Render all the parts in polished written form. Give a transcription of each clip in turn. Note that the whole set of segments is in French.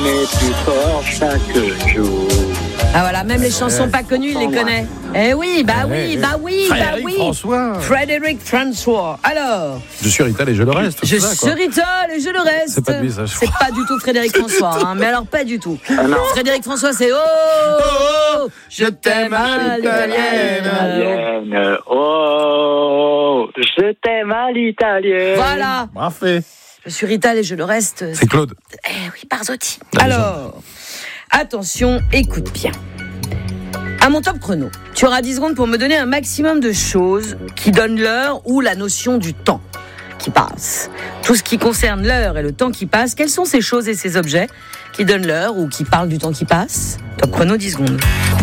est plus fort chaque jour. Ah voilà, même les chansons pas connues, il les connaît. Eh oui, bah oui. Frédéric François. Frédéric François. Alors, Je suis Rital et je le reste. je suis Rital et je le reste. C'est pas de lui, ça, je C'est pas du tout Frédéric François, hein, mais alors pas du tout. non. Frédéric François, c'est oh, je t'aime à l'italienne. Italienne. Oh, je t'aime à l'italienne. Voilà, Parfait. je suis Rital et je le reste. C'est Claude. Eh oui, Barzotti. La Alors, attention, écoute bien. À mon top chrono, tu auras 10 secondes pour me donner un maximum de choses qui donnent l'heure ou la notion du temps qui passe. Tout ce qui concerne l'heure et le temps qui passe, quelles sont ces choses et ces objets qui donnent l'heure ou qui parlent du temps qui passe? Top chrono, 10 secondes.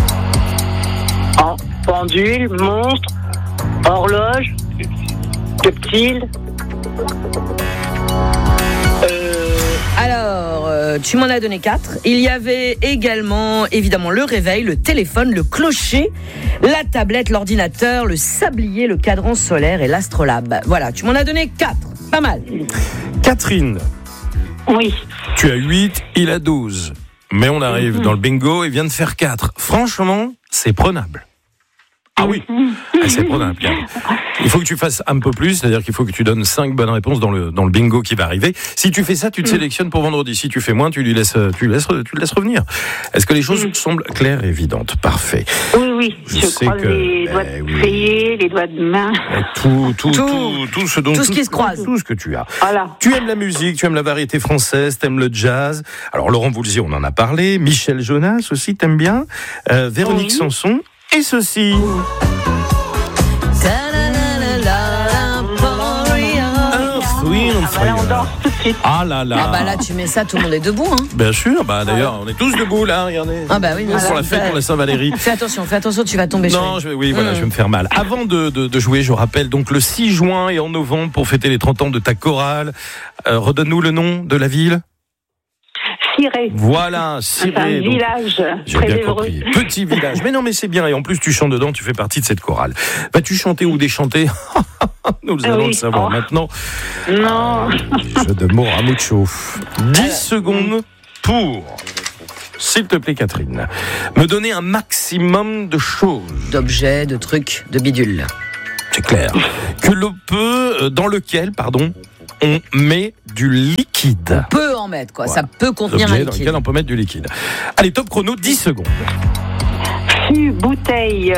Pendule, monstre, horloge, reptile. Alors, tu m'en as donné 4. Il y avait également, évidemment, le réveil, le téléphone, le clocher, la tablette, l'ordinateur, le sablier, le cadran solaire et l'astrolabe. Voilà, tu m'en as donné 4. Pas mal. Catherine, Oui. tu as 8, il a 12. Mais on arrive dans le bingo et vient de faire 4. Franchement, c'est prenable. Ah oui, c'est prenable. Il faut que tu fasses un peu plus, c'est-à-dire qu'il faut que tu donnes 5 bonnes réponses dans le bingo qui va arriver. Si tu fais ça, tu te sélectionnes pour vendredi. Si tu fais moins, tu le laisses revenir. Est-ce que les choses semblent claires et évidentes? Parfait. Oui. Je sais croise que- les doigts de pied, les doigts de main. Tout ce qui se croise. Tout ce que tu as. Voilà. Tu aimes la musique, tu aimes la variété française, t'aimes le jazz. Alors Laurent Voulzy, on en a parlé. Michel Jonas aussi, t'aimes bien. Véronique Sanson. Et ceci. Voilà, on danse tout de suite. Ah là là. Ah bah là, tu mets ça, tout le monde est debout. Hein. Bien sûr, bah d'ailleurs, on est tous debout là, regardez. Ah bah oui, mais pour la fête, pour la Saint-Valérie. Fais attention, tu vas tomber. Non, je vais me faire mal. Avant de jouer, je rappelle donc le 6 juin et en novembre pour fêter les 30 ans de ta chorale. Redonne-nous le nom de la ville. Ciré. Voilà, C'est un Ciré. Donc, village j'ai très bien heureux. compris. Petit village. Mais non, mais c'est bien. Et en plus, tu chantes dedans, tu fais partie de cette chorale. Vas-tu chanter ou déchanter? Nous allons le savoir maintenant. Non. Jeu de mots à mucho. 10 secondes pour, s'il te plaît, Catherine, me donner un maximum de choses. D'objets, de trucs, de bidules. C'est clair. Dans lequel, on met du liquide. Peut en mettre, quoi. Voilà. Ça peut contenir un Objet dans liquide. lequel on peut mettre du liquide. Allez, top chrono, 10 secondes. Fût, bouteille,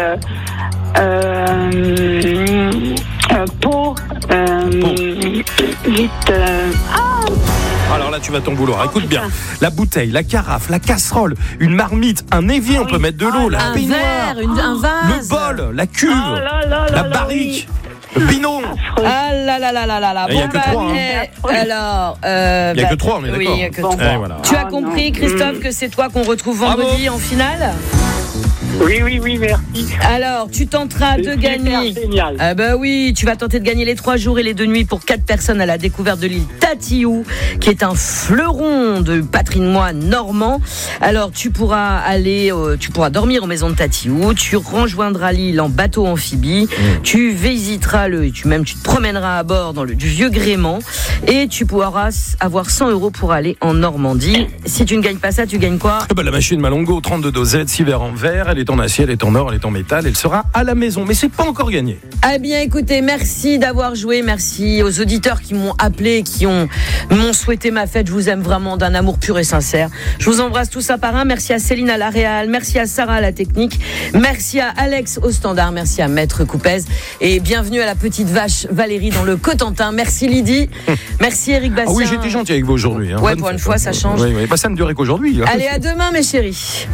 pot, vite. Alors là, tu vas ton boulot. Écoute bien. La bouteille, la carafe, la casserole, une marmite, un évier, on peut mettre de l'eau, la Un baignoire, verre, un vase. le bol, la cuve, la barrique, le binon. Ah là là là là là là. Et il y a que 3, alors, Il n'y a que 3, on est oui, d'accord. il y a que Bon. 3. Voilà. Tu as Ah, compris, non. Christophe, que c'est toi qu'on retrouve vendredi en finale? Oui, merci. Alors, tu tenteras de C'est gagner. super génial. Ah bah oui, tu vas tenter de gagner les 3 jours et les 2 nuits pour 4 personnes à la découverte de l'île Tatiou, qui est un fleuron de patrimoine normand. Alors, tu pourras dormir aux maisons de Tatiou, tu rejoindras l'île en bateau amphibie, tu visiteras tu te promèneras à bord du vieux gréement et tu pourras avoir 100 € pour aller en Normandie. Si tu ne gagnes pas ça, tu gagnes quoi? La machine Malongo, 32 dosettes, 6 verres en verre, elle est en acier, elle est en or, elle est en métal, elle sera à la maison. Mais c'est pas encore gagné. Eh bien, écoutez, merci d'avoir joué. Merci aux auditeurs qui m'ont appelé, qui m'ont souhaité ma fête. Je vous aime vraiment d'un amour pur et sincère. Je vous embrasse tous un par un. Merci à Céline à la réal. Merci à Sarah à la technique. Merci à Alex au standard. Merci à Maître Coupez. Et bienvenue à la petite vache Valérie dans le Cotentin. Merci Lydie. Merci Eric Bastien. Ah oui, j'étais gentil avec vous aujourd'hui. Ouais, Bonne pour une fête, fois, ça change. Oui, ça ne durait qu'aujourd'hui. Allez, à demain, mes chéris.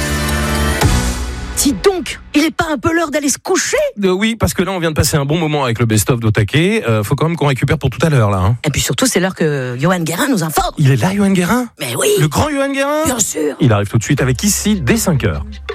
Dis donc, il est pas un peu l'heure d'aller se coucher? Oui, parce que là, on vient de passer un bon moment avec le best-of d'Otake. Faut quand même qu'on récupère pour tout à l'heure, là. Hein. Et puis surtout, c'est l'heure que Johan Guérin nous informe. Il est là, Johan Guérin? Mais oui. Le grand Johan Guérin? Bien sûr. Il arrive tout de suite avec ici, dès 5h.